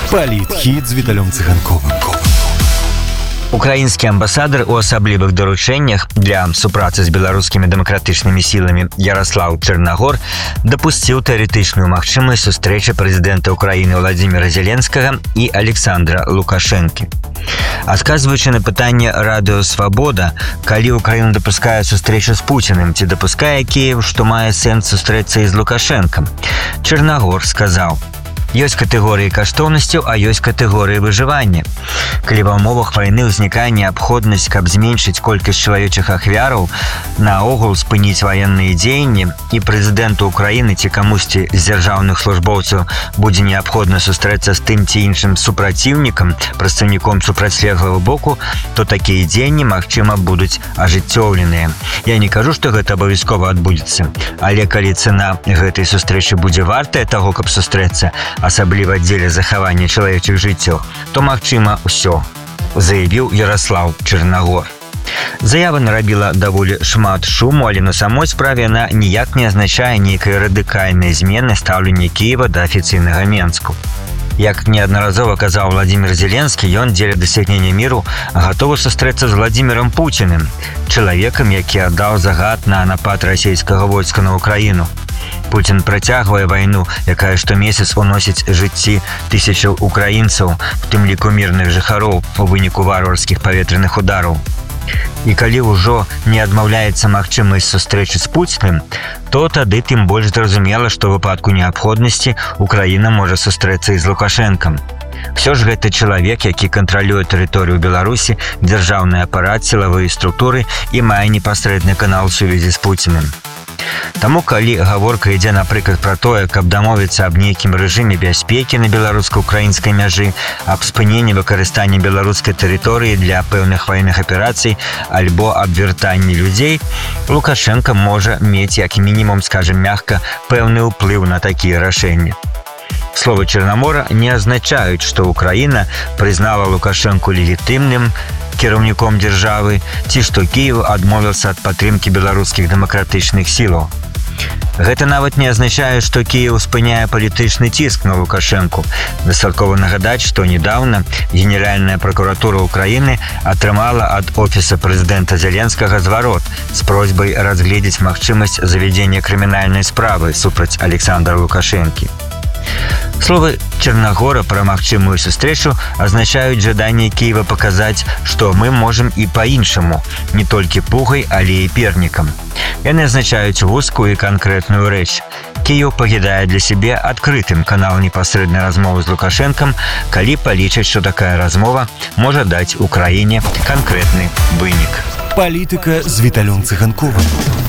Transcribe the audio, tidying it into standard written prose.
Палітхід з Віталем Циганковим. Украінскі амбасадар у асаблівых даручэннях для супрацы з беларускімі дэмакратычнымі сіламі Ярослав Чарнагор дапусціў тэарэтычную магчымасць сустрэчы прэзідэнта Украіны Владзіміра Зеленскага і Александра Лукашэнкі. Адказваючы на пытанне радыё «Свабода», калі Украіна дапускае сустрэчу з Пуціным, ці дапускае Кіеў, што мае сэнс сустрэцца і з Лукашэнкам, Чарнагор сказаў: «Ёсць катэгорыі каштоўнасцяў, а ёсць катэгорыі выжывання. Калі ва ўмовах вайны ўзнікае неабходнасць, каб зменшыць колькасць чалавечых ахвяраў, наогул спыніць ваенныя дзеянні, і прэзідэнту Украіны ці камусьці з дзяржаўных службоўцаў будзе неабходна сустрэцца з тым ці іншым супраціўнікам, прадстаўніком супрацьлеглага боку, то такія дзеянні, магчыма, будуць ажыццёўленыя. Я не кажу, што гэта абавязкова адбудзецца, але калі цана гэтай сустрэчы будзе вартая таго, каб сустрэцца, асабліва дзеля захавання чалавечых жыццяў, то магчыма ўсё», заявіў Ярослав Чарнагор. Заява нарабіла даволі шмат шуму, але на самой справе яна ніяк не азначае нейкай радыкальнай змены стаўлення Кіева да афіцыйнага Менску. Як неаднаразова казаў Владзімір Зеленскі, ён дзеля дасягнення міру гатовы сустрэцца з Владзімірам Пуціным, чалавекам, які аддаў загад на напад расійскага войска на Украіну. Пуцін працягвае вайну, якая штомесяц уносіць жыцці тысячаў украінцаў, у тым ліку мірных жыхароў, у выніку варварскіх паветраных удараў. І калі ўжо не адмаўляецца магчымасць сустрэчы з Пуціным, то тады тым больш зразумела, што ў выпадку неабходнасці Украіна можа сустрэцца і з Лукашэнкам. Всё ж гэта чалавек, які кантралюе тэрыторыю Беларусі, дзяржаўны апарат, сілавыя структуры і мае непасрэдны канал сувязі з Пуціным. Таму, калі гаворка ідзе, напрыклад, пра тое, каб дамовіцца аб нейкім рэжыме бяспекі на беларуска-украінскай мяжы, аб спыненні выкарыстання беларускай тэрыторыі для пэўных ваенных аперацый альбо аб вяртанні людзей, Лукашэнка можа мець, як мінімум, скажем мякка, пэўны ўплыў на такія рашэнні. Словы Чарнамора не азначаюць, што Украіна прызнала Лукашэнку легітымным кіраўніком дзяржавы, ці што Кіеў адмовіўся ад падтрымкі беларускіх дэмакратычных сілаў. Гэта нават не азначае, што Кіеў спыняе палітычны ціск на Лукашэнку. Дастаткова нагадаць, што недаўна Генеральная пракуратура Украіны атрымала ад офіса прэзідэнта Зеленскага зварот з просьбай разгледзець магчымасць завядзення крымінальнай справы супраць Александра Лукашэнкі. Словы Чарнагора пра магчымую сустрэчу азначаюць жаданне Кіева паказаць, што мы можам і па-іншаму, не толькі пугай, але і пернікам. Яны азначаюць вузкую і канкрэтную рэч. Кіеў пакідае для сябе адкрытым канал непасрэднай размовы з Лукашэнкам, калі палічаць, што такая размова можа даць Украіне канкрэтны вынік. Палітыка з Віталем Циганковым.